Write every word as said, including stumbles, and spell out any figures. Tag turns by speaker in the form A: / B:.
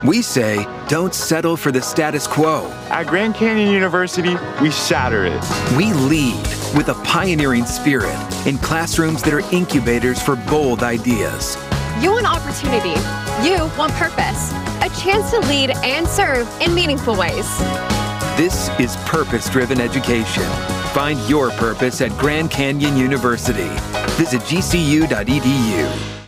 A: We say, don't settle for the status quo.
B: At Grand Canyon University, we shatter it.
A: We lead with a pioneering spirit in classrooms that are incubators for bold ideas.
C: You want opportunity. You want purpose. A chance to lead and serve in meaningful ways.
A: This is purpose-driven education. Find your purpose at Grand Canyon University. Visit G C U dot E D U.